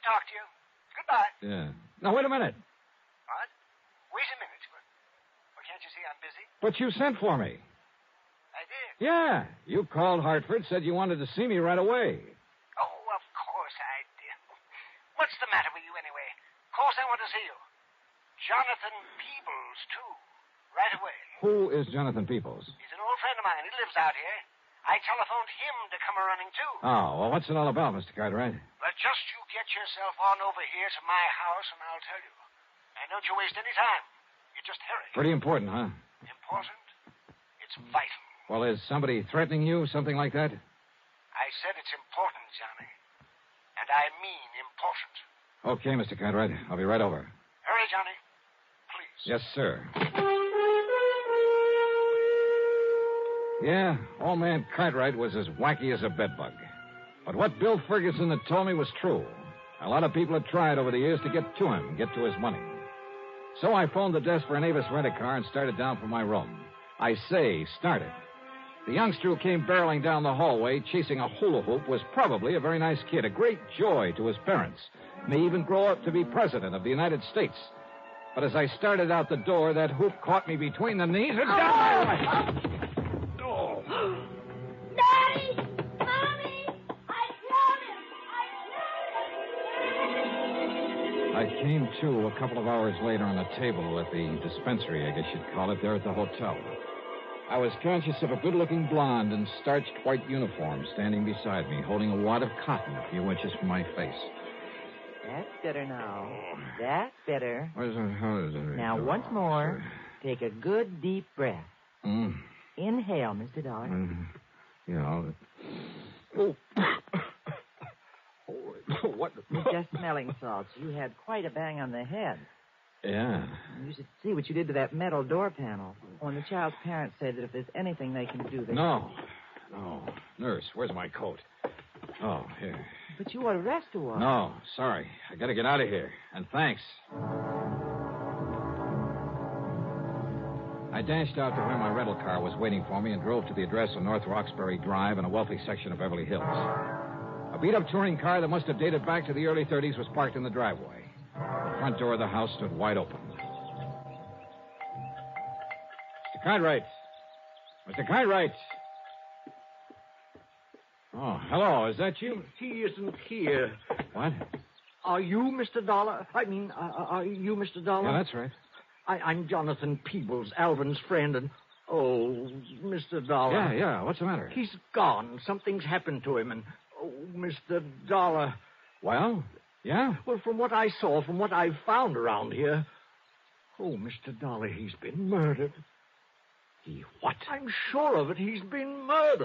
to talk to you. Goodbye. Yeah. Now, wait a minute. What? Wait a minute. Well, can't you see I'm busy? But you sent for me. I did. Yeah. You called Hartford, said you wanted to see me right away. Oh, of course I did. What's the matter with you, anyway? Of course I want to see you. Jonathan Peebles, too. Right away. Who is Jonathan Peebles? He's an old friend of mine. He lives out here. I telephoned him to come a-running, too. Oh, well, what's it all about, Mr. Cartwright? Well, just you get yourself on over here to my house, and I'll tell you. And don't you waste any time. You just hurry. Pretty important, huh? Important? It's vital. Well, is somebody threatening you, something like that? I said it's important, Johnny. And I mean important. Okay, Mr. Cartwright. I'll be right over. Hurry, Johnny. Please. Yes, sir. Yeah, old man Cartwright was as wacky as a bedbug. But what Bill Ferguson had told me was true. A lot of people had tried over the years to get to him, get to his money. So I phoned the desk for an Avis rent-a-car and started down from my room. I say started. The youngster who came barreling down the hallway chasing a hula hoop was probably a very nice kid, a great joy to his parents. May even grow up to be president of the United States. But as I started out the door, that hoop caught me between the knees and down my right. Oh. Daddy! Mommy! I killed him! I came to a couple of hours later on a table at the dispensary, I guess you'd call it, there at the hotel. I was conscious of a good-looking blonde in starched white uniform standing beside me, holding a wad of cotton a few inches from my face. That's better now. That's better. How is it? Now, once more, take a good, deep breath. Mm. Inhale, Mr. Dollar. Yeah. Oh. What? You're just smelling salts. You had quite a bang on the head. Yeah. You should see what you did to that metal door panel. When the child's parents said that if there's anything they can do, they... No. Nurse, where's my coat? Oh, here. But you ought to rest a while. No, sorry. I gotta get out of here. And thanks. I dashed out to where my rental car was waiting for me and drove to the address on North Roxbury Drive in a wealthy section of Beverly Hills. A beat-up touring car that must have dated back to the early 30s was parked in the driveway. The front door of the house stood wide open. Mr. Cartwright. Mr. Cartwright. Oh, hello. Is that you? He isn't here. What? Are you Mr. Dollar? Are you Mr. Dollar? Yeah, that's right. I'm Jonathan Peebles, Alvin's friend, and... Oh, Mr. Dollar. Yeah. What's the matter? He's gone. Something's happened to him, and... Oh, Mr. Dollar. Well, yeah? Well, from what I saw, from what I've found around here... Oh, Mr. Dollar, he's been murdered. He what? I'm sure of it. He's been murdered.